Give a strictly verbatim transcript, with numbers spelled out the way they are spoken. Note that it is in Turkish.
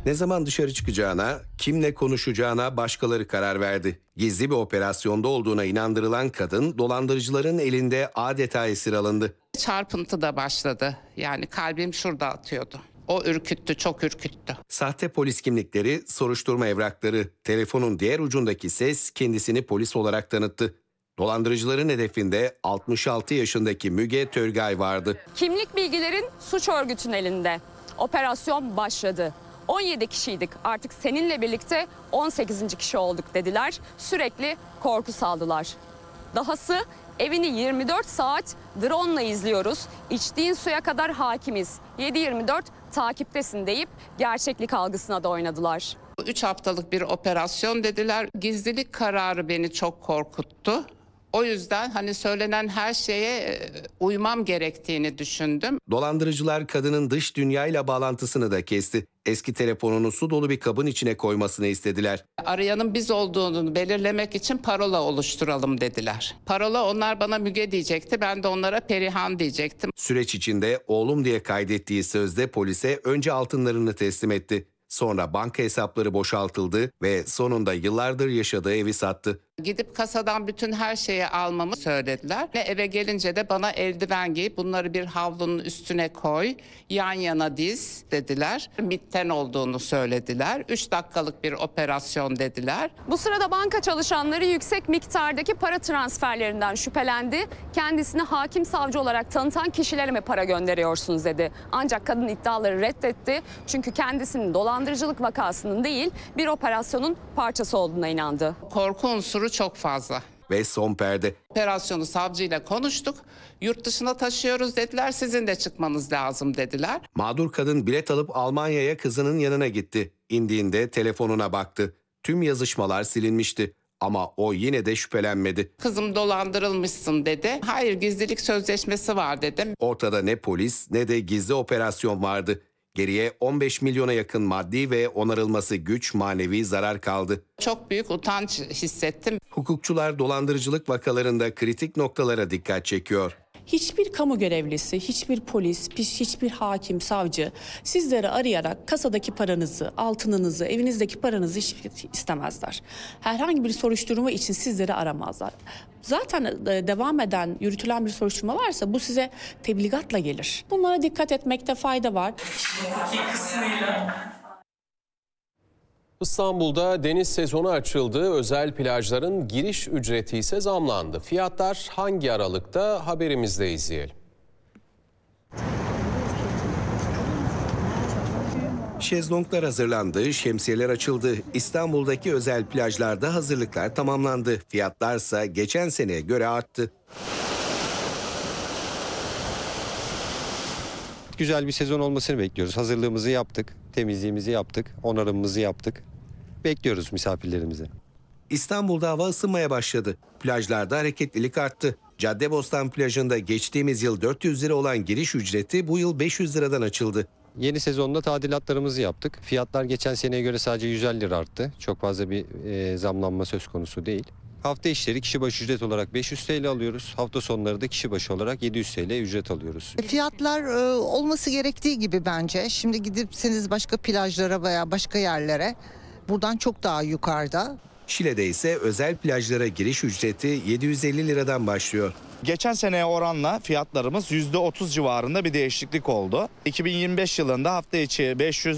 Ne zaman dışarı çıkacağına, kimle konuşacağına başkaları karar verdi. Gizli bir operasyonda olduğuna inandırılan kadın dolandırıcıların elinde adeta esir alındı. Çarpıntı da başladı. Yani kalbim şurada atıyordu. O ürküttü, çok ürküttü. Sahte polis kimlikleri, soruşturma evrakları, telefonun diğer ucundaki ses kendisini polis olarak tanıttı. Dolandırıcıların hedefinde altmış altı yaşındaki Müge Törgay vardı. Kimlik bilgilerin suç örgütünün elinde. Operasyon başladı. on yedi kişiydik, artık seninle birlikte on sekizinci kişi olduk dediler. Sürekli korku saldılar. Dahası evini yirmi dört saat drone ile izliyoruz. İçtiğin suya kadar hakimiz. yedi yirmi dört takiptesin deyip gerçeklik algısına da oynadılar. Üç haftalık bir operasyon dediler. Gizlilik kararı beni çok korkuttu. O yüzden hani söylenen her şeye uymam gerektiğini düşündüm. Dolandırıcılar kadının dış dünyayla bağlantısını da kesti. Eski telefonunu su dolu bir kabın içine koymasını istediler. Arayanın biz olduğunu belirlemek için parola oluşturalım dediler. Parola onlar bana Müge diyecekti, ben de onlara Perihan diyecektim. Süreç içinde oğlum diye kaydettiği sözde polise önce altınlarını teslim etti. Sonra banka hesapları boşaltıldı ve sonunda yıllardır yaşadığı evi sattı. Gidip kasadan bütün her şeyi almamı söylediler. Ve eve gelince de bana eldiven giy, bunları bir havlunun üstüne koy, yan yana diz dediler. MİT'ten olduğunu söylediler. Üç dakikalık bir operasyon dediler. Bu sırada banka çalışanları yüksek miktardaki para transferlerinden şüphelendi. Kendisini hakim savcı olarak tanıtan kişilere mi para gönderiyorsunuz dedi. Ancak kadın iddiaları reddetti. Çünkü kendisinin dolandırıcılık vakasının değil bir operasyonun parçası olduğuna inandı. Korku unsuru çok fazla. Ve son perde. Operasyonu savcıyla konuştuk. Yurt dışına taşıyoruz dediler. Sizin de çıkmanız lazım dediler. Mağdur kadın bilet alıp Almanya'ya kızının yanına gitti. İndiğinde telefonuna baktı. Tüm yazışmalar silinmişti. Ama o yine de şüphelenmedi. Kızım dolandırılmışsın dedi. Hayır, gizlilik sözleşmesi var dedim. Ortada ne polis ne de gizli operasyon vardı. Geriye on beş milyona yakın maddi ve onarılması güç manevi zarar kaldı. Çok büyük utanç hissettim. Hukukçular dolandırıcılık vakalarında kritik noktalara dikkat çekiyor. Hiçbir kamu görevlisi, hiçbir polis, hiçbir hakim, savcı sizleri arayarak kasadaki paranızı, altınınızı, evinizdeki paranızı hiç istemezler. Herhangi bir soruşturma için sizleri aramazlar. Zaten devam eden, yürütülen bir soruşturma varsa bu size tebligatla gelir. Bunlara dikkat etmekte fayda var. İstanbul'da deniz sezonu açıldı. Özel plajların giriş ücreti ise zamlandı. Fiyatlar hangi aralıkta, haberimizde izleyelim. Şezlonglar hazırlandı, şemsiyeler açıldı. İstanbul'daki özel plajlarda hazırlıklar tamamlandı. Fiyatlarsa geçen seneye göre arttı. Güzel bir sezon olmasını bekliyoruz. Hazırlığımızı yaptık, temizliğimizi yaptık, onarımımızı yaptık. Bekliyoruz misafirlerimizi. İstanbul'da hava ısınmaya başladı. Plajlarda hareketlilik arttı. Caddebostan plajında geçtiğimiz yıl dört yüz lira olan giriş ücreti bu yıl beş yüz liradan açıldı. Yeni sezonda tadilatlarımızı yaptık. Fiyatlar geçen seneye göre sadece yüz elli lira arttı. Çok fazla bir e, zamlanma söz konusu değil. Hafta işleri kişi başı ücret olarak beş yüz TL alıyoruz. Hafta sonları da kişi başı olarak yedi yüz TL ücret alıyoruz. Fiyatlar e, olması gerektiği gibi bence. Şimdi gidipseniz başka plajlara veya başka yerlere buradan çok daha yukarıda. Şile'de ise özel plajlara giriş ücreti yedi yüz elli liradan başlıyor. Geçen seneye oranla fiyatlarımız yüzde otuz civarında bir değişiklik oldu. iki bin yirmi beş yılında hafta içi beş yüz